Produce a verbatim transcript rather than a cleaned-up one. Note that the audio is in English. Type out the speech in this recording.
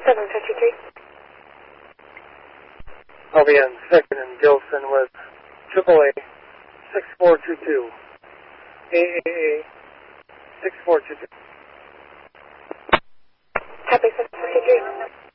seven fifty-three. I'll be on second and Gilson with triple A six four two two. A A A six four two two. Copy seven fifty-three.